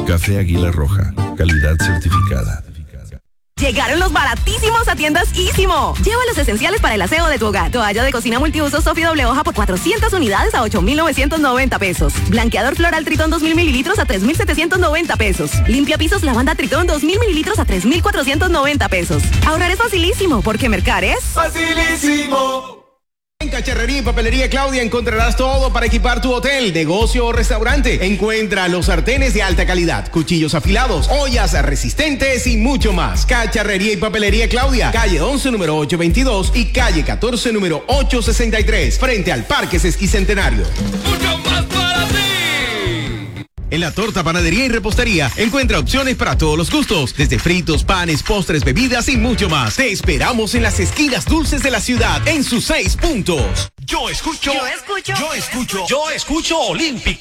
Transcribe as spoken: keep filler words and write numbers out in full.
Café Águila Roja, calidad certificada. Llegaron los baratísimos a Tiendas Ísimo. Lleva los esenciales para el aseo de tu hogar. Toalla de cocina multiuso Sofi doble hoja por cuatrocientas unidades a ocho mil novecientos noventa pesos. Blanqueador floral Tritón dos mil mililitros a tres mil setecientos noventa pesos. Limpia pisos lavanda Tritón dos mil mililitros a tres mil cuatrocientos noventa pesos. Ahorrar es facilísimo porque mercar es facilísimo. En Cacharrería y Papelería Claudia encontrarás todo para equipar tu hotel, negocio o restaurante. Encuentra los sartenes de alta calidad, cuchillos afilados, ollas resistentes y mucho más. Cacharrería y Papelería Claudia, calle once número ochocientos veintidós y calle catorce número ochocientos sesenta y tres, frente al Parque Sesquicentenario. ¡Mucho más para ti! En la Torta Panadería y Repostería encuentra opciones para todos los gustos, desde fritos, panes, postres, bebidas y mucho más. Te esperamos en las esquinas dulces de la ciudad, en sus seis puntos. Yo escucho, Yo escucho, yo escucho, yo escucho Olímpica.